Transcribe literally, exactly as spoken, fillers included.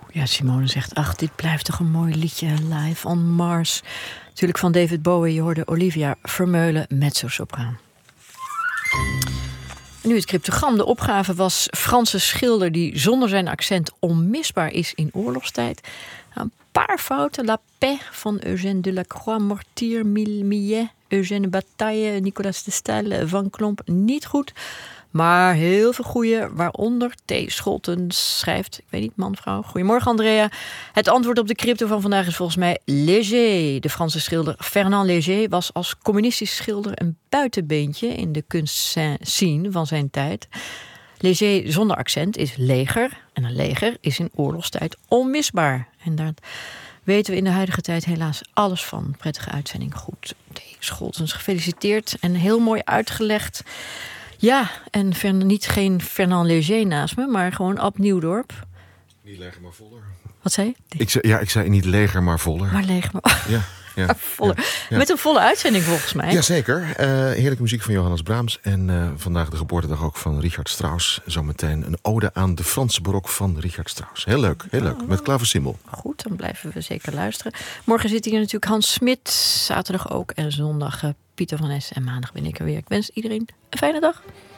Ja, Simone zegt, ach, dit blijft toch een mooi liedje, Live on Mars. Natuurlijk van David Bowie, je hoorde Olivia Vermeulen, mezzo-sopraan. En nu het cryptogram. De opgave was Franse schilder die zonder zijn accent onmisbaar is in oorlogstijd. Een paar fouten. La Paix van Eugène Delacroix, Mortier, Millet, Eugène Bataille, Nicolas de Staël, Van Klomp. Niet goed. Maar heel veel goeie, waaronder T. Scholtens schrijft, ik weet niet, man, vrouw. Goedemorgen, Andrea. Het antwoord op de crypto van vandaag is volgens mij Léger. De Franse schilder Fernand Léger was als communistisch schilder een buitenbeentje in de kunstscene van zijn tijd. Léger zonder accent is leger. En een leger is in oorlogstijd onmisbaar. En daar weten we in de huidige tijd helaas alles van. Prettige uitzending, goed. T. Scholtens, gefeliciteerd en heel mooi uitgelegd. Ja, en Fern, niet geen Fernand Léger naast me, maar gewoon Ab Nieuwdorp. Niet leger, maar voller. Wat zei je? Ik zei, ja, ik zei niet leger, maar voller. Maar leger, maar... Ja, ja, maar voller. Ja, ja. Met een volle uitzending volgens mij. Jazeker. Uh, heerlijke muziek van Johannes Brahms. En uh, vandaag de geboortedag ook van Richard Strauss. Zometeen een ode aan de Franse barok van Richard Strauss. Heel leuk, heel leuk. Met klavecimbal. Goed, dan blijven we zeker luisteren. Morgen zit hier natuurlijk Hans Smit. Zaterdag ook. En zondag uh, Pieter van Es. En maandag ben ik er weer. Ik wens iedereen een fijne dag.